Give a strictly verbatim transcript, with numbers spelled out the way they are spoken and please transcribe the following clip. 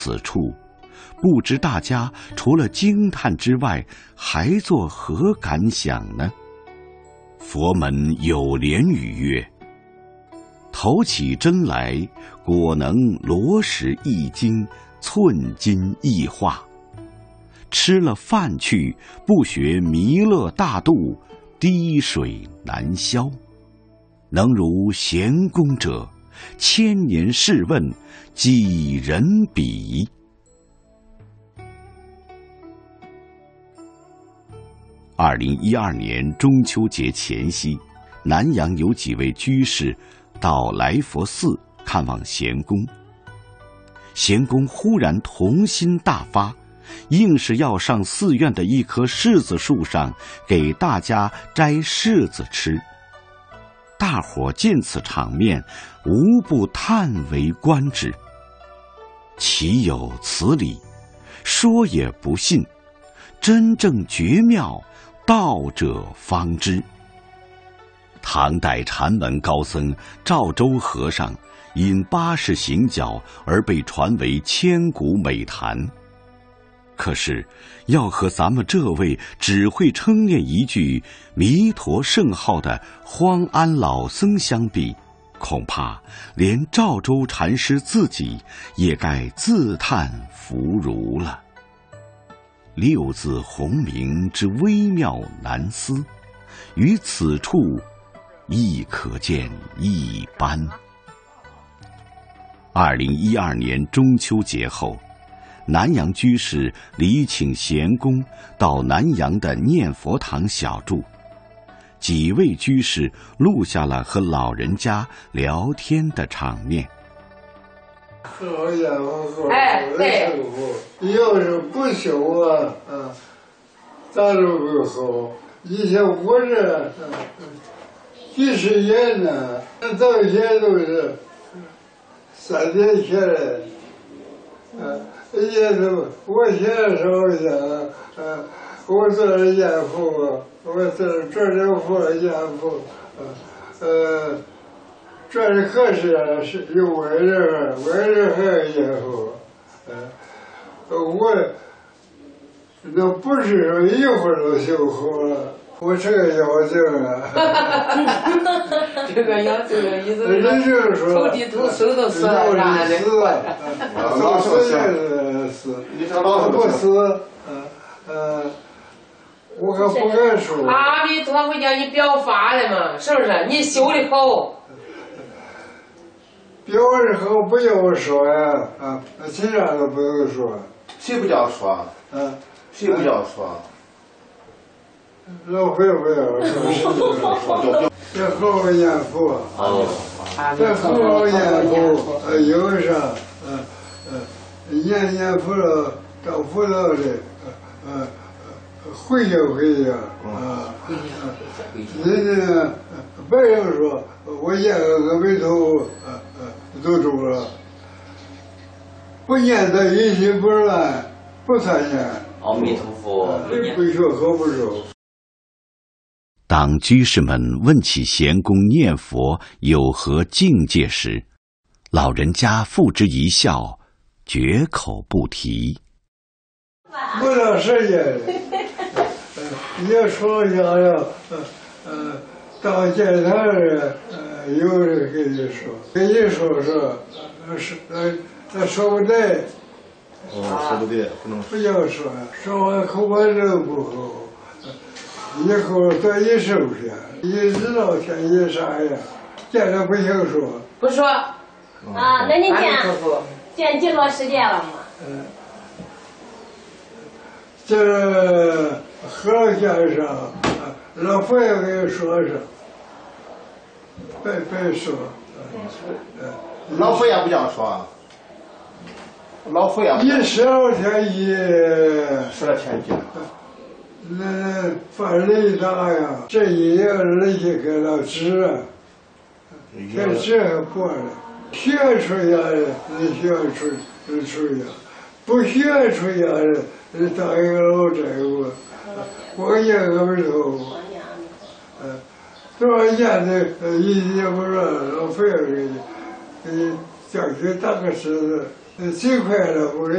此处，不知大家除了惊叹之外，还作何感想呢？佛门有莲语曰：投起真来，果能罗石一斤，寸金一化。吃了饭去，不学弥勒大度，滴水难消。能如贤公者，千年试问，几人比？二零一二年中秋节前夕，南阳有几位居士到来佛寺看望贤公。贤公忽然童心大发，硬是要上寺院的一棵柿子树上给大家摘柿子吃。大伙见此场面，无不叹为观止。岂有此理？说也不信，真正绝妙，道者方知。唐代禅门高僧赵州和尚因八十行脚而被传为千古美谈。可是要和咱们这位只会称念一句弥陀圣号的荒安老僧相比，恐怕连赵州禅师自己也该自叹弗如了。六字洪名之微妙难思，于此处亦可见一斑。二零一二年中秋节后，南阳居士礼请贤公到南阳的念佛堂小住，几位居士录下了和老人家聊天的场面。 喝烟喝哎，对，要是不修啊，啊，咱都不喝。以前我这几十年呢，到现在都是三年前来，啊。也都，我现在说一下，呃，我这烟壶，我这这这壶烟壶，呃，这里可是是有外人，外人还有烟壶，呃，我那不是说一会儿就修好了，我这个要求啊， 这个要求意思是就是说， 头地头手都死了啥的， 老是是，你说老不是，呃呃，我可不敢说。 阿弥陀佛叫你表法的嘛，是不是？你修的好。 表的好不要说呀，啊，其他都不用说。 谁不叫说？ 嗯， 谁不叫说？ 老会不要说，这好烟福，这好烟福，呃，有啥，呃呃，烟烟福了，到福了的，呃呃，回家回家，啊，人家白人说，我烟个阿弥陀佛，呃呃，都住了，不念的一心不乱，不参念。 阿弥陀佛， 不学和不熟。 当居士们问起贤公念佛有何境界时，老人家付之一笑，绝口不提。 不到时间，也说想要，呃呃，到见他人，呃，有人跟你说，跟你说说，呃是呃，他说不对。 哦，说不对，不能不要说，说完口完肉不好。以后多一收拾，一知道天一啥呀，见了不行说。 不说。 啊，那你见见几多时间了吗？ 嗯，这和先生，老佛爷给说说，别别说。 老佛爷不叫说。老佛爷。 一十二天一。 十二天一。 那范雷大呀，这一样那些给了纸啊，这纸还过了，学出来的你学出出呀，不学出来的你当一个老债务，我也个不头，嗯，多少年的一也不说老费给你给你叫去打个石子， 几块了，我给。